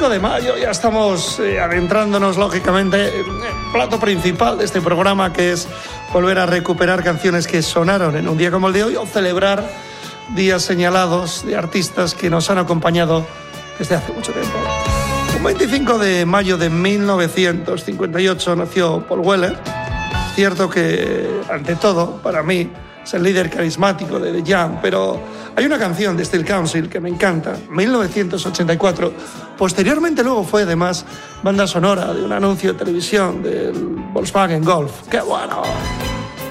25 de mayo ya estamos adentrándonos, lógicamente, en el plato principal de este programa, que es volver a recuperar canciones que sonaron en un día como el de hoy o celebrar días señalados de artistas que nos han acompañado desde hace mucho tiempo. Un 25 de mayo de 1958 nació Paul Weller. Es cierto que, ante todo, para mí, es el líder carismático de The Jam, pero hay una canción de Steel Council que me encanta, 1984. Posteriormente luego fue, además, banda sonora de un anuncio de televisión del Volkswagen Golf. ¡Qué bueno!